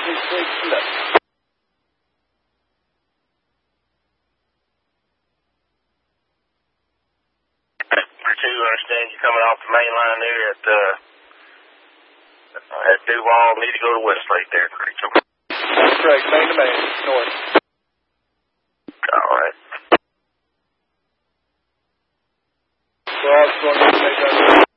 Understand you coming off the main line there at Duval. Need to go to Westlake there, Rachel. That's correct. Main to main, north. All right. We're all just going to make that.